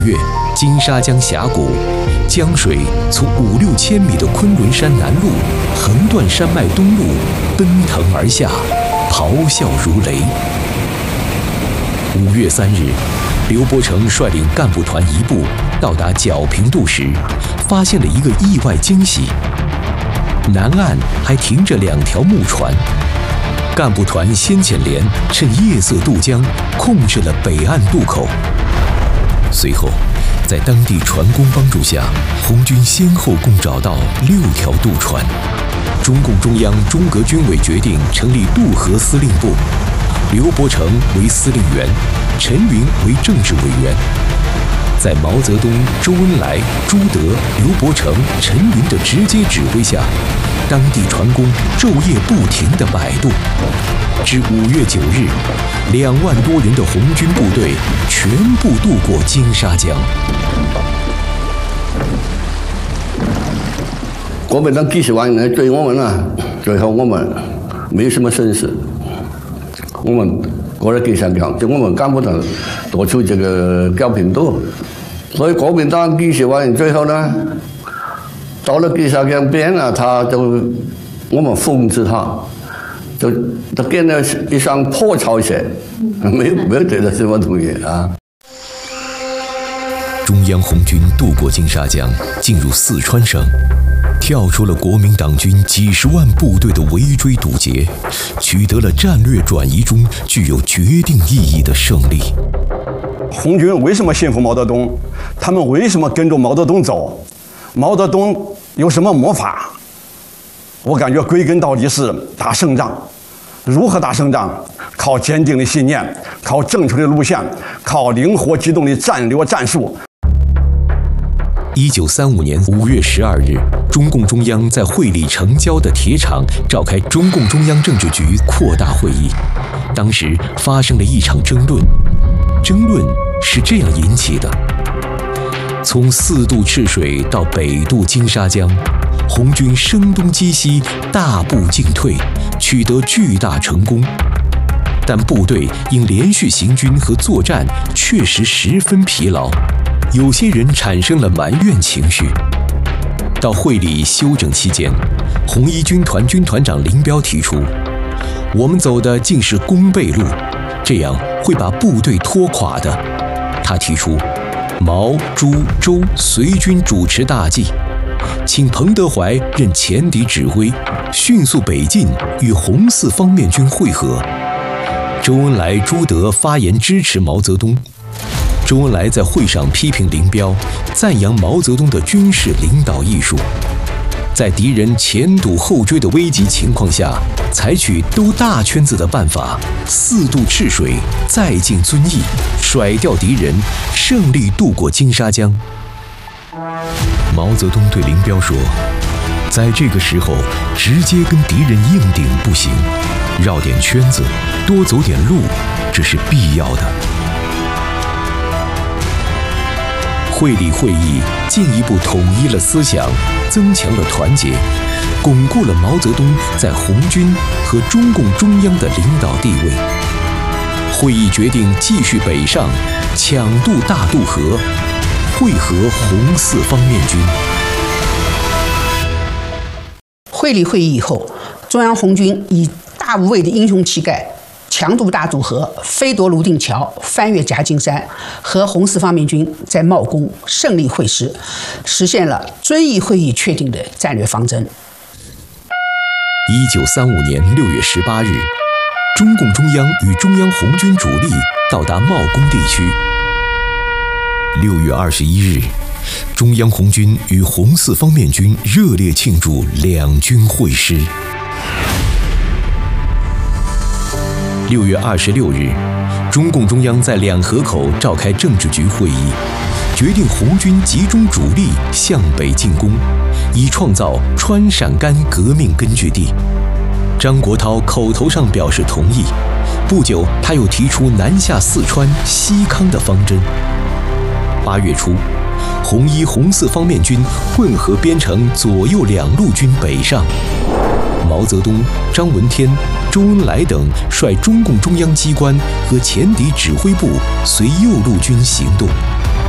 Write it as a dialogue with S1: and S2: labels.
S1: 月，金沙江峡谷，江水从5、6千米的昆仑山南麓横断山脉东麓，奔腾而下，咆哮如雷。5月3日，刘伯承率领干部团一部到达皎平渡时，发现了一个意外惊喜：南岸还停着2条木船。干部团先遣连趁夜色渡江，控制了北岸渡口。随后，在当地船工帮助下，红军先后共找到6条渡船。中共中央中革军委决定成立渡河司令部，刘伯承为司令员，陈云为政治委员。在毛泽东、周恩来、朱德、刘伯承、陈云的直接指挥下，当地船工昼夜不停地摆渡。至5月9日，2万多人的红军部队全部渡过金沙江。
S2: 国民党继续往来追我们啊，最后我们没什么损失，我们过了金沙江，就我们干部团夺出这个皎平渡，所以国民党继续往来，最后呢，到了金沙江边啊，我们封制他。就变得一双破草鞋，没有觉得什么东西啊。
S1: 中央红军渡过金沙江，进入四川省，跳出了国民党军几十万部队的围追堵截，取得了战略转移中具有决定意义的胜利。
S3: 红军为什么信服毛泽东？他们为什么跟着毛泽东走？毛泽东有什么魔法？我感觉归根到底是打胜仗。如何打胜仗？靠坚定的信念，靠正确的路线，靠灵活机动的战略战术。
S1: 1935年5月12日，中共中央在会理城郊的铁厂召开中共中央政治局扩大会议。当时发生了一场争论，争论是这样引起的：从4渡赤水到北渡金沙江，红军声东击西，大步进退，取得巨大成功。但部队因连续行军和作战确实十分疲劳，有些人产生了埋怨情绪。到会理休整期间，红一军团军团长林彪提出，我们走的竟是弓背路，这样会把部队拖垮的。他提出毛、朱、周随军主持大计，请彭德怀任前敌指挥，迅速北进，与红四方面军会合。周恩来、朱德发言支持毛泽东。周恩来在会上批评林彪，赞扬毛泽东的军事领导艺术。在敌人前堵后追的危急情况下，采取兜大圈子的办法，4渡赤水，再进遵义，甩掉敌人，胜利渡过金沙江。毛泽东对林彪说，在这个时候直接跟敌人硬顶不行，绕点圈子，多走点路，这是必要的。会理会议进一步统一了思想，增强了团结，巩固了毛泽东在红军和中共中央的领导地位。会议决定继续北上，抢渡大渡河，会合红四方面军。
S4: 会理会议以后，中央红军以大无畏的英雄气概，强渡大渡河，飞夺泸定桥，翻越夹金山，和红四方面军在茂功胜利会师，实现了遵义会议确定的战略方针。
S1: 1935年6月18日，中共中央与中央红军主力到达茂功地区。6月21日，中央红军与红四方面军热烈庆祝两军会师。6月26日，中共中央在两河口召开政治局会议，决定红军集中主力向北进攻，以创造川陕甘革命根据地。张国焘口头上表示同意，不久他又提出南下四川、西康的方针。8月初，红一、红四方面军混合编成左右两路军北上。毛泽东、张闻天、周恩来等率中共中央机关和前敌指挥部随右路军行动。